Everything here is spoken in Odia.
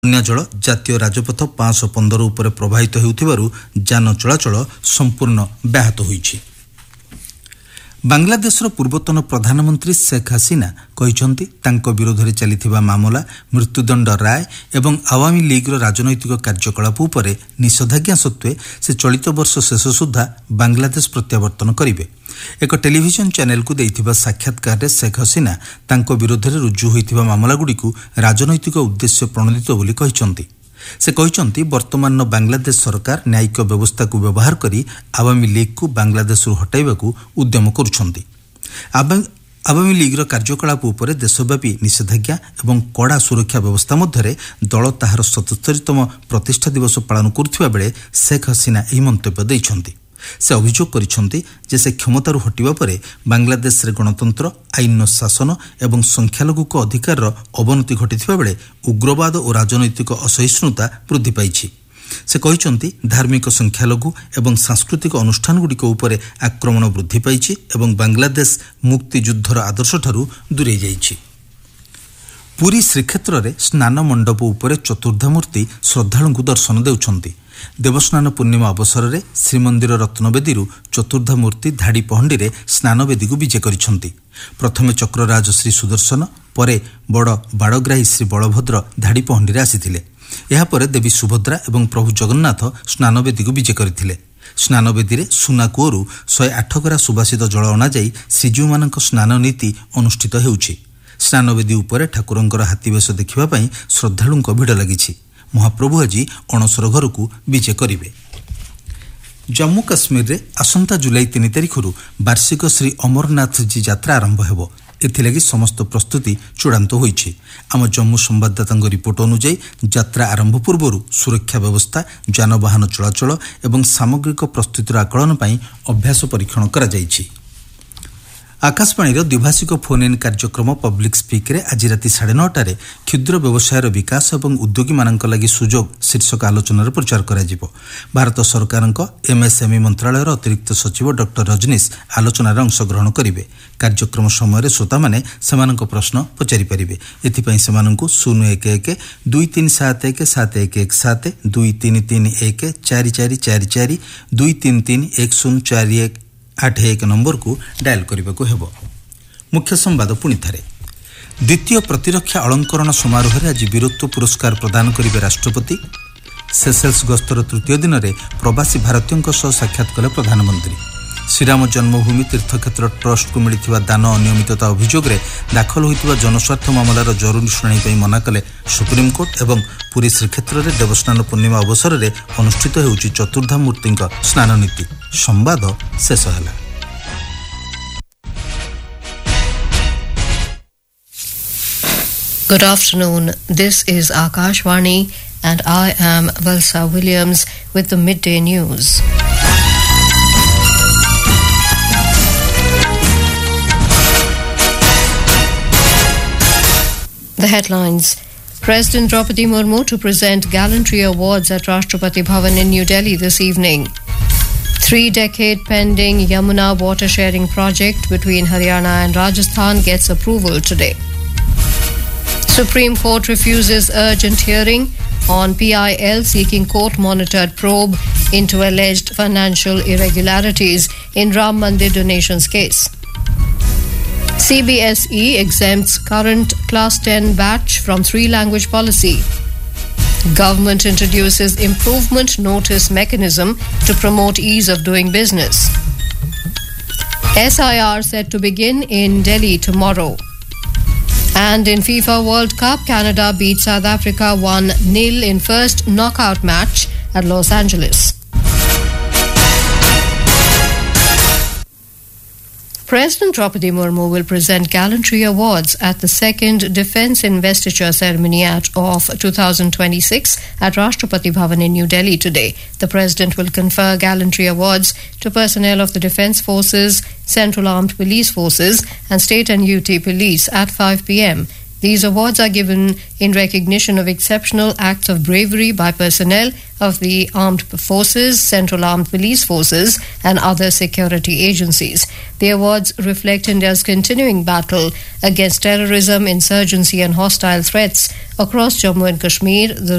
ବନ୍ୟା ଜଳ ଜାତୀୟ ରାଜପଥ 515 ଉପରେ ପ୍ରବାହିତ ହେଉଥିବାରୁ ଯାନ ଚଳାଚଳ ସମ୍ପୂର୍ଣ୍ଣ ବ୍ୟାହତ ହୋଇଛି। ବାଂଲାଦେଶର ପୂର୍ବତନ ପ୍ରଧାନମନ୍ତ୍ରୀ ଶେଖ୍ ହାସିନା କହିଛନ୍ତି ତାଙ୍କ ବିରୋଧରେ ଚାଲିଥିବା ମାମଲା, ମୃତ୍ୟୁଦଣ୍ଡ ରାୟ ଏବଂ ଆୱାମୀ ଲିଗ୍ର ରାଜନୈତିକ କାର୍ଯ୍ୟକଳାପ ଉପରେ ନିଷେଧାଜ୍ଞା ସତ୍ତ୍ୱେ ସେ ଚଳିତ ବର୍ଷ ଶେଷ ସୁଦ୍ଧା ବାଂଲାଦେଶ ପ୍ରତ୍ୟାବର୍ତ୍ତନ କରିବେ। ଏକ ଟେଲିଭିଜନ ଚ୍ୟାନେଲକୁ ଦେଇଥିବା ସାକ୍ଷାତକାରରେ ଶେଖ୍ ହାସିନା ତାଙ୍କ ବିରୋଧରେ ରୁଜୁ ହୋଇଥିବା ମାମଲାଗୁଡ଼ିକୁ ରାଜନୈତିକ ଉଦ୍ଦେଶ୍ୟ ପ୍ରଣୋଦିତ ବୋଲି କହିଛନ୍ତି। ସେ କହିଛନ୍ତି ବର୍ତ୍ତମାନର ବାଂଲାଦେଶ ସରକାର ନ୍ୟାୟିକ ବ୍ୟବସ୍ଥାକୁ ବ୍ୟବହାର କରି ଆୱାମୀ ଲିଗ୍କୁ ବାଂଲାଦେଶରୁ ହଟାଇବାକୁ ଉଦ୍ୟମ କରୁଛନ୍ତି। ଆୱାମୀ ଲିଗ୍ର କାର୍ଯ୍ୟକଳାପ ଉପରେ ଦେଶବ୍ୟାପୀ ନିଷେଧାଜ୍ଞା ଏବଂ କଡ଼ା ସୁରକ୍ଷା ବ୍ୟବସ୍ଥା ମଧ୍ୟରେ ଦଳ ତାହାର 77ତମ ପ୍ରତିଷ୍ଠା ଦିବସ ପାଳନ କରୁଥିବା ବେଳେ ଶେଖ୍ ହାସିନା ଏହି ମନ୍ତବ୍ୟ ଦେଇଛନ୍ତି। ସେ ଅଭିଯୋଗ କରିଛନ୍ତି ଯେ ସେ କ୍ଷମତାରୁ ହଟିବା ପରେ ବାଂଲାଦେଶରେ ଗଣତନ୍ତ୍ର, ଆଇନର ଶାସନ ଏବଂ ସଂଖ୍ୟାଲଘୁଙ୍କ ଅଧିକାରର ଅବନତି ଘଟିଥିବା ବେଳେ ଉଗ୍ରବାଦ ଓ ରାଜନୈତିକ ଅସହିଷ୍ଣୁତା ବୃଦ୍ଧି ପାଇଛି। ସେ କହିଛନ୍ତି ଧାର୍ମିକ ସଂଖ୍ୟାଲଘୁ ଏବଂ ସାଂସ୍କୃତିକ ଅନୁଷ୍ଠାନଗୁଡ଼ିକ ଉପରେ ଆକ୍ରମଣ ବୃଦ୍ଧି ପାଇଛି ଏବଂ ବାଂଲାଦେଶ ମୁକ୍ତିଯୁଦ୍ଧର ଆଦର୍ଶଠାରୁ ଦୂରେଇ ଯାଇଛି। ପୁରୀ ଶ୍ରୀକ୍ଷେତ୍ରରେ ସ୍ନାନ ମଣ୍ଡପ ଉପରେ ଚତୁର୍ଦ୍ଧାମୂର୍ତ୍ତି ଶ୍ରଦ୍ଧାଳୁଙ୍କୁ ଦର୍ଶନ ଦେଉଛନ୍ତି। ଦେବସ୍ନାନ ପୂର୍ଣ୍ଣିମା ଅବସରରେ ଶ୍ରୀମନ୍ଦିର ରତ୍ନବେଦୀରୁ ଚତୁର୍ଦ୍ଧାମୂର୍ତ୍ତି ଧାଡ଼ି ପହଣ୍ଡିରେ ସ୍ନାନବେଦୀକୁ ବିଜେ କରିଛନ୍ତି। ପ୍ରଥମେ ଚକ୍ରରାଜ ଶ୍ରୀ ସୁଦର୍ଶନ, ପରେ ବଡ଼ ବାଡ଼ଗ୍ରାହୀ ଶ୍ରୀ ବଳଭଦ୍ର ଧାଡ଼ି ପହଣ୍ଡିରେ ଆସିଥିଲେ। ଏହାପରେ ଦେବୀ ସୁଭଦ୍ରା ଏବଂ ପ୍ରଭୁ ଜଗନ୍ନାଥ ସ୍ନାନବେଦୀକୁ ବିଜେ କରିଥିଲେ। ସ୍ନାନବେଦୀରେ ସୁନା କୂଅରୁ 108 ଗରା ସୁବାସିତ ଜଳ ଅଣାଯାଇ ଶ୍ରୀଜୀଉମାନଙ୍କ ସ୍ନାନ ନୀତି ଅନୁଷ୍ଠିତ ହେଉଛି। ସ୍ନାନବେଦୀ ଉପରେ ଠାକୁରଙ୍କର ହାତୀବେଶ ଦେଖିବା ପାଇଁ ଶ୍ରଦ୍ଧାଳୁଙ୍କ ଭିଡ଼ ଲାଗିଛି। ମହାପ୍ରଭୁ ଆଜି ଅଣସର ଘରକୁ ବିଜେ କରିବେ। ଜମ୍ମୁ କାଶ୍ମୀରରେ ଆସନ୍ତା ଜୁଲାଇ 3 ତାରିଖରୁ ବାର୍ଷିକ ଶ୍ରୀ ଅମରନାଥଜୀ ଯାତ୍ରା ଆରମ୍ଭ ହେବ। ଏଥିଲାଗି ସମସ୍ତ ପ୍ରସ୍ତୁତି ଚୂଡ଼ାନ୍ତ ହୋଇଛି। ଆମ ଜମ୍ମୁ ସମ୍ବାଦଦାତାଙ୍କ ରିପୋର୍ଟ ଅନୁଯାୟୀ ଯାତ୍ରା ଆରମ୍ଭ ପୂର୍ବରୁ ସୁରକ୍ଷା ବ୍ୟବସ୍ଥା, ଯାନବାହନ ଚଳାଚଳ ଏବଂ ସାମଗ୍ରିକ ପ୍ରସ୍ତୁତିର ଆକଳନ ପାଇଁ ଅଭ୍ୟାସ ପରୀକ୍ଷଣ କରାଯାଇଛି। ଆକାଶବାଣୀର ଦ୍ୱିଭାଷିକ ଫୋନ୍ ଇନ୍ କାର୍ଯ୍ୟକ୍ରମ ପବ୍ଲିକ୍ ସ୍ପିକ୍ରେ ଆଜି ରାତି 9:30ରେ କ୍ଷୁଦ୍ର ବ୍ୟବସାୟର ବିକାଶ ଏବଂ ଉଦ୍ୟୋଗୀମାନଙ୍କ ଲାଗି ସୁଯୋଗ ଶୀର୍ଷକ ଆଲୋଚନାରେ ପ୍ରଚାର କରାଯିବ। ଭାରତ ସରକାରଙ୍କ MSME ମନ୍ତ୍ରଣାଳୟର ଅତିରିକ୍ତ ସଚିବ ଡକ୍ଟର ରଜନୀଶ ଆଲୋଚନାରେ ଅଂଶଗ୍ରହଣ କରିବେ। କାର୍ଯ୍ୟକ୍ରମ ସମୟରେ ଶ୍ରୋତାମାନେ ସେମାନଙ୍କ ପ୍ରଶ୍ନ ପଚାରିପାରିବେ। ଏଥିପାଇଁ ସେମାନଙ୍କୁ 011-2371-7117, 2331-4444, 2331-104181 ନମ୍ବରକୁ ଡାଏଲ୍ କରିବାକୁ ହେବ। ମୁଖ୍ୟ ସମ୍ବାଦ ପୁଣି ଥରେ। ଦ୍ୱିତୀୟ ପ୍ରତିରକ୍ଷା ଅଳଙ୍କରଣ ସମାରୋହରେ ଆଜି ବୀରତ୍ୱ ପୁରସ୍କାର ପ୍ରଦାନ କରିବେ ରାଷ୍ଟ୍ରପତି। ସେସେଲ୍ସ ଗସ୍ତର ତୃତୀୟ ଦିନରେ ପ୍ରବାସୀ ଭାରତୀୟଙ୍କ ସହ ସାକ୍ଷାତ କଲେ ପ୍ରଧାନମନ୍ତ୍ରୀ। ଶ୍ରୀରାମ ଜନ୍ମଭୂମି ତୀର୍ଥକ୍ଷେତ୍ର ଟ୍ରଷ୍ଟକୁ ମିଳିଥିବା ଦାନ ଅନିୟମିତତା ଅଭିଯୋଗରେ ଦାଖଲ ହୋଇଥିବା ଜନସ୍ୱାର୍ଥ ମାମଲାର ଜରୁରୀ ଶୁଣାଣି ପାଇଁ ମନା କଲେ ସୁପ୍ରିମକୋର୍ଟ ଏବଂ ପୁରୀ ଶ୍ରୀକ୍ଷେତ୍ରରେ ଦେବସ୍ନାନ ପୂର୍ଣ୍ଣିମା ଅବସରରେ ଅନୁଷ୍ଠିତ ହେଉଛି ଚତୁର୍ଦ୍ଧାମୂର୍ତ୍ତିଙ୍କ ସ୍ନାନ ନୀତି। ସମ୍ବାଦ ଶେଷ ହେଲା। Good afternoon. This is Akashvani and I am Valsa Williams with the midday news. The headlines. President Draupadi Murmu to present gallantry awards at Rashtrapati Bhavan in New Delhi this evening. 3-decade pending Yamuna water sharing project between Haryana and Rajasthan gets approval today. Supreme Court refuses urgent hearing on PIL seeking court-monitored probe into alleged financial irregularities in Ram Mandir donations case. CBSE exempts current Class 10 batch from 3-language policy. Government introduces improvement notice mechanism to promote ease of doing business. SIR set to begin in Delhi tomorrow. And in FIFA World Cup, Canada beat South Africa 1-0 in first knockout match at Los Angeles. President Draupadi Murmu will present gallantry awards at the second Defence Investiture Ceremony of 2026 at Rashtrapati Bhavan in New Delhi today. The President will confer gallantry awards to personnel of the Defence Forces, Central Armed Police Forces and State and UT Police at 5 p.m. These awards are given in recognition of exceptional acts of bravery by personnel of the Armed Forces, Central Armed Police Forces and other security agencies. The awards reflect India's continuing battle against terrorism, insurgency and hostile threats across Jammu and Kashmir, the